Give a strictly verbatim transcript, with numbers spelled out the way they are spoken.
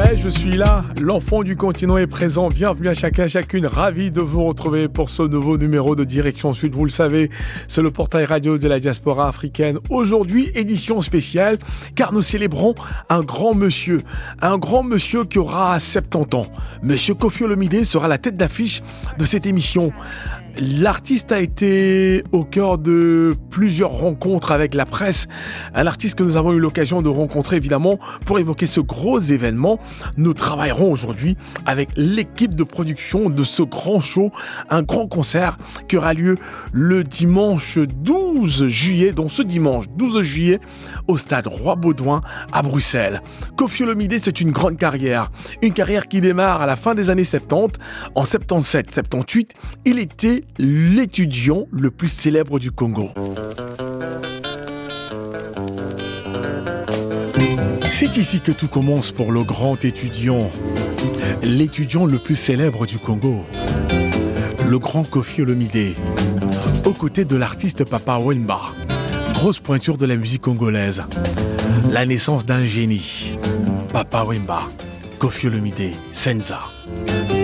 Hey, je suis là, l'enfant du continent est présent. Bienvenue à chacun, chacune. Ravi de vous retrouver pour ce nouveau numéro de Direction Sud. Vous le savez, c'est le portail radio de la diaspora africaine. Aujourd'hui, édition spéciale, car nous célébrons un grand monsieur. Un grand monsieur qui aura soixante-dix ans. Monsieur Koffi Olomide sera la tête d'affiche de cette émission. L'artiste a été au cœur de plusieurs rencontres avec la presse. Un artiste que nous avons eu l'occasion de rencontrer évidemment pour évoquer ce gros événement. Nous travaillerons aujourd'hui avec l'équipe de production de ce grand show, un grand concert qui aura lieu le dimanche douze juillet, donc ce dimanche douze juillet au stade Roi-Baudouin à Bruxelles. Koffi Olomide, c'est une grande carrière, une carrière qui démarre à la fin des années soixante-dix. En soixante-dix-sept soixante-dix-huit, il était l'étudiant le plus célèbre du Congo. C'est ici que tout commence pour le grand étudiant, l'étudiant le plus célèbre du Congo, le grand Koffi Olomide, aux côtés de l'artiste Papa Wemba, grosse pointure de la musique congolaise, la naissance d'un génie, Papa Wemba, Koffi Olomide, Senza.